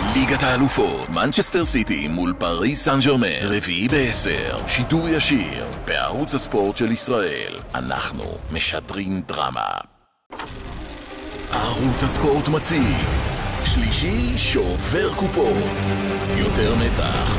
ליגת האלופות, מנצ'סטר סיטי מול פריז סן ז'רמן, רביעי ב-10, שידור ישיר, בערוץ הספורט של ישראל. אנחנו משדרים דרמה. ערוץ הספורט מציג שלישי שובר קופות, יותר מתח,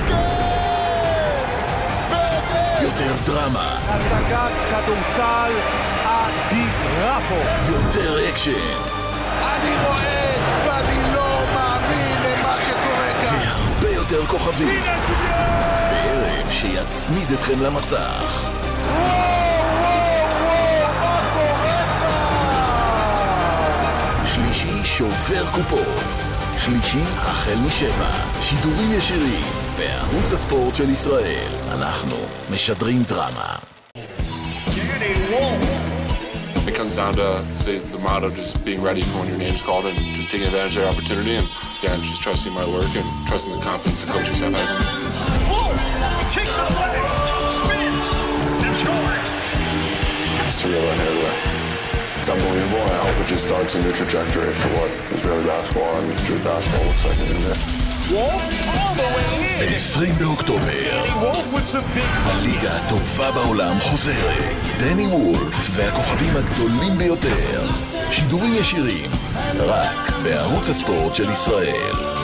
יותר דרמה, הצגת כדורסל אדירה פה, יותר אקשן, אני רואה ואני לא מאמין למה שקורה כאן, והרבה יותר כוכבים, בערב שיצמיד אתכם למסך. מה קורה כאן? שלישי שובר קופות, שלישי החל משבע, שידורים ישירים בערוץ הספורט של ישראל. אנחנו משדרים דרמה. It comes down to the motto just being ready for when your name's called and just taking advantage of the opportunity and just trusting my work and trusting the confidence the coaching staff has in me. He takes it away, spins, and scores. It's surreal right here today. It's unbelievable, and I hope it just starts a new trajectory for what Israeli basketball and true basketball looks like in India. ב-20 באוקטובר הליגה הטובה בעולם חוזרת. דני וולף והכוכבים הגדולים ביותר, שידורים ישירים רק בערוץ הספורט של ישראל.